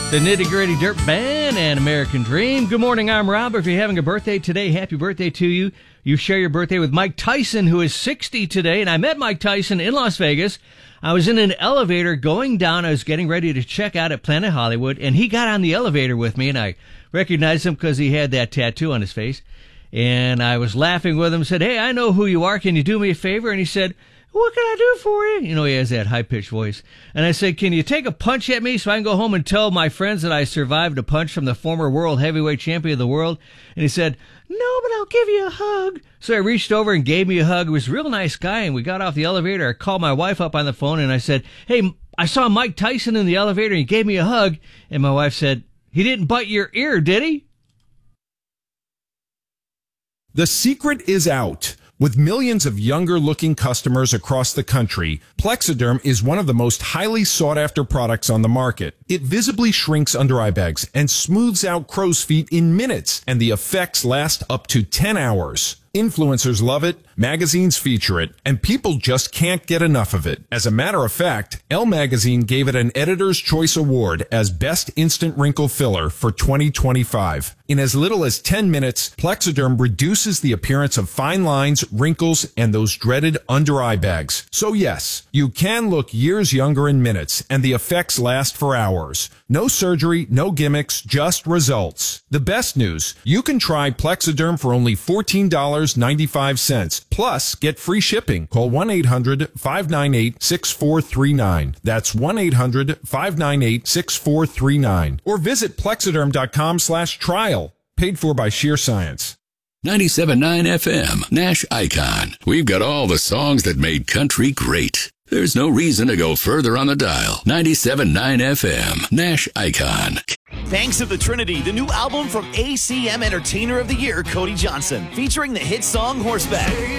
The Nitty Gritty Dirt Band and American Dream. Good morning, I'm Rob. If you're having a birthday today, happy birthday to you. You share your birthday with Mike Tyson, who is 60 today, and I met Mike Tyson in Las Vegas. I was in an elevator going down. I was getting ready to check out at Planet Hollywood, and he got on the elevator with me, and I recognized him because he had that tattoo on his face. And I was laughing with him, said, "Hey, I know who you are. Can you do me a favor?" And he said, "What can I do for you?" You know, he has that high-pitched voice. And I said, "Can you take a punch at me so I can go home and tell my friends that I survived a punch from the former world heavyweight champion of the world?" And he said, "No, but I'll give you a hug." So I reached over and gave me a hug. He was a real nice guy, and we got off the elevator. I called my wife up on the phone, and I said, "Hey, I saw Mike Tyson in the elevator, and he gave me a hug." And my wife said, "He didn't bite your ear, did he?" The secret is out. With millions of younger-looking customers across the country, Plexiderm is one of the most highly sought-after products on the market. It visibly shrinks under-eye bags and smooths out crow's feet in minutes, and the effects last up to 10 hours. Influencers love it, magazines feature it, and people just can't get enough of it. As a matter of fact, Elle magazine gave it an Editor's Choice Award as Best Instant Wrinkle Filler for 2025. In as little as 10 minutes, Plexiderm reduces the appearance of fine lines, wrinkles, and those dreaded under-eye bags. So yes, you can look years younger in minutes, and the effects last for hours. No surgery, no gimmicks, just results. The best news, you can try Plexiderm for only $14.95. Plus, get free shipping. Call 1-800-598-6439. That's 1-800-598-6439. Or visit Plexiderm.com/trial. Paid for by Sheer Science. 97.9 FM, Nash Icon. We've got all the songs that made country great. There's no reason to go further on the dial. 97.9 FM, Nash Icon. Banks of the Trinity, the new album from ACM Entertainer of the Year, Cody Johnson, featuring the hit song Horseback.